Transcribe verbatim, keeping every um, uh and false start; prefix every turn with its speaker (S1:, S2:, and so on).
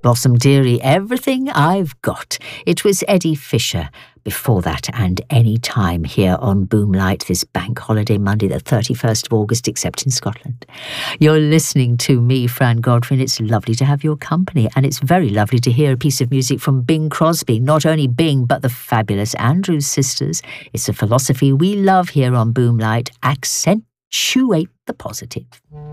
S1: Blossom Dearie, Everything I've Got. It was Eddie Fisher before that, and Any Time here on Boomlight this bank holiday Monday the thirty-first of August, except in Scotland. You're listening to me, Fran Godfrey, and it's lovely to have your company, and it's very lovely to hear a piece of music from Bing Crosby, not only Bing, but the fabulous Andrews Sisters. It's a philosophy we love here on Boomlight, accentuate the positive.